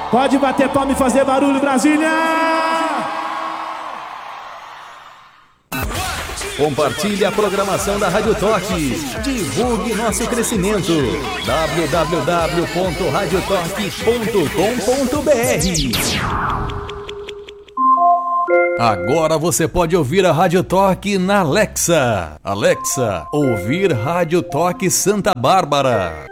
Pode bater palma e fazer barulho, Brasília! Compartilhe a programação da Rádio Toque. Divulgue nosso crescimento. www.radiotoque.com.br. Agora você pode ouvir a Rádio Toque na Alexa. Alexa, ouvir Rádio Toque Santa Bárbara.